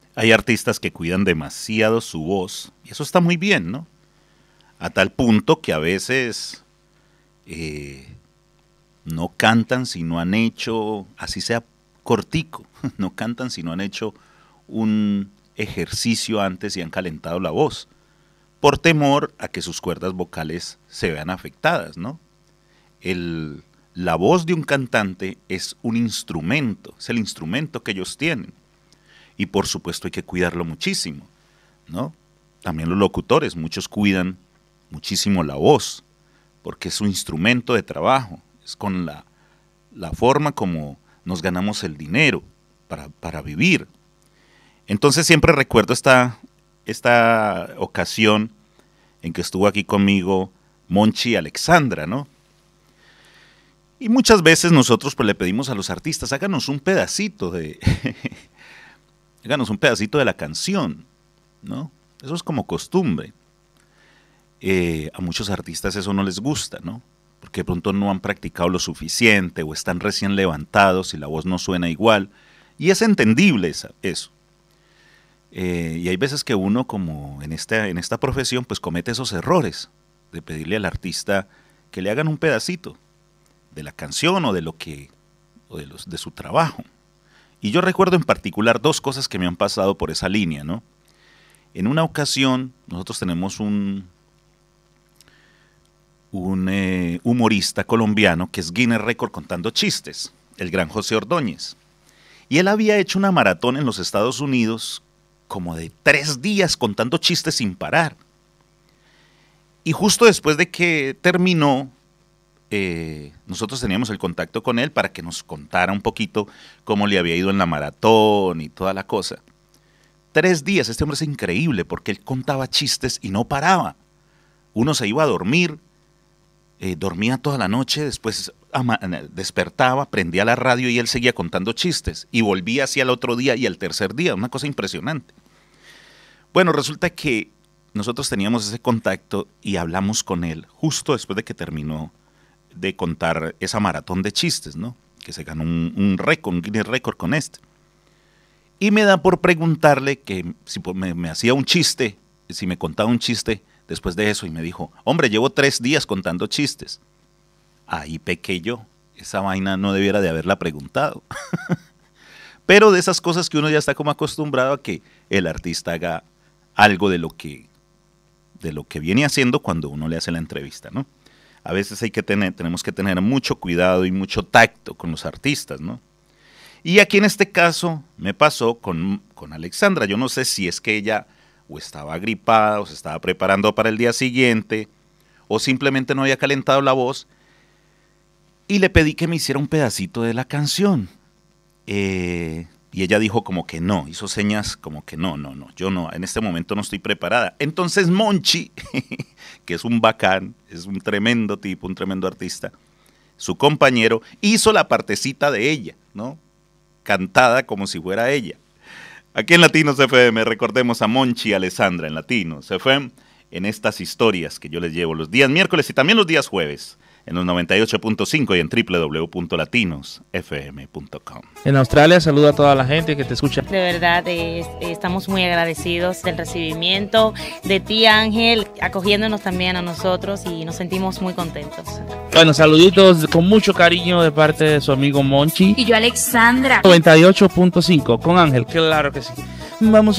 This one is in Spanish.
Hay artistas que cuidan demasiado su voz, y eso está muy bien, ¿no? A tal punto que a veces no cantan si no han hecho, así sea cortico, no cantan si no han hecho un ejercicio antes y han calentado la voz, por temor a que sus cuerdas vocales se vean afectadas, ¿no? La voz de un cantante es un instrumento, es el instrumento que ellos tienen. Y por supuesto hay que cuidarlo muchísimo, ¿no? También los locutores, muchos cuidan muchísimo la voz, porque es un instrumento de trabajo, es con la forma como nos ganamos el dinero para vivir. Entonces siempre recuerdo esta ocasión en que estuvo aquí conmigo Monchi y Alexandra, ¿no? Y muchas veces nosotros pues le pedimos a los artistas, háganos un pedacito háganos un pedacito de la canción, ¿no? Eso es como costumbre. A muchos artistas eso no les gusta, ¿no? Porque de pronto no han practicado lo suficiente o están recién levantados y la voz no suena igual. Y es entendible eso. Y hay veces que uno, como en esta profesión, pues comete esos errores de pedirle al artista que le hagan un pedacito de la canción o de su trabajo. Y yo recuerdo en particular dos cosas que me han pasado por esa línea, ¿no? En una ocasión, nosotros tenemos un humorista colombiano que es Guinness Record contando chistes, el gran José Ordóñez. Y él había hecho una maratón en los Estados Unidos como de 3 días contando chistes sin parar. Y justo después de que terminó, nosotros teníamos el contacto con él para que nos contara un poquito cómo le había ido en la maratón y toda la cosa. 3 días, este hombre es increíble porque él contaba chistes y no paraba. Uno se iba a dormir, dormía toda la noche, después despertaba, prendía la radio y él seguía contando chistes y volvía hacia el otro día y el tercer día, una cosa impresionante. Bueno, resulta que nosotros teníamos ese contacto y hablamos con él justo después de que terminó de contar esa maratón de chistes, ¿no? Que se ganó un Guinness Record con este. Y me da por preguntarle que si me hacía un chiste, si me contaba un chiste después de eso, y me dijo, hombre, llevo 3 días contando chistes. Ahí pequé yo, esa vaina no debiera de haberla preguntado. Pero de esas cosas que uno ya está como acostumbrado a que el artista haga algo de lo que viene haciendo cuando uno le hace la entrevista, ¿no? A veces tenemos que tener mucho cuidado y mucho tacto con los artistas, ¿no? Y aquí en este caso me pasó con Alexandra. Yo no sé si es que ella o estaba gripada o se estaba preparando para el día siguiente o simplemente no había calentado la voz y le pedí que me hiciera un pedacito de la canción. Y ella dijo como que no, hizo señas como que no, yo no, en este momento no estoy preparada. Entonces Monchi, que es un bacán, es un tremendo tipo, un tremendo artista, su compañero, hizo la partecita de ella, ¿no? Cantada como si fuera ella. Aquí en Latinos FM, recordemos a Monchi y Alessandra en Latinos FM, en estas historias que yo les llevo los días miércoles y también los días jueves, en los 98.5 y en www.latinosfm.com. En Australia, saluda a toda la gente que te escucha. De verdad, estamos muy agradecidos del recibimiento de ti, Ángel, acogiéndonos también a nosotros y nos sentimos muy contentos. Bueno, saluditos con mucho cariño de parte de su amigo Monchi. Y yo, Alexandra. 98.5 con Ángel, claro que sí. Vamos